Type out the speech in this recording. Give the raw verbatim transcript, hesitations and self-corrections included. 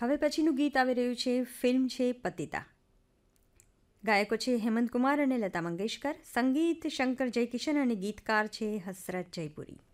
હવે પછીનું ગીત આવી રહ્યું છે. ફિલ્મ છે પતિતા. ગાયકો છે હેમંત કુમાર અને લતા મંગેશકર. સંગીત શંકર જયકિશન અને ગીતકાર છે હસરત જયપુરી.